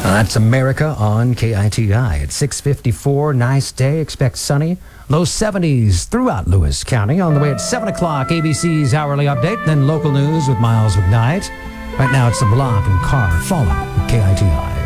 That's America on KITI at 6:54. Nice day. Expect sunny. Low 70s throughout Lewis County. On the way at 7 o'clock, ABC's Hourly Update. Then local news with Miles McKnight. Right now, it's the Block and Carr Fallen KITI.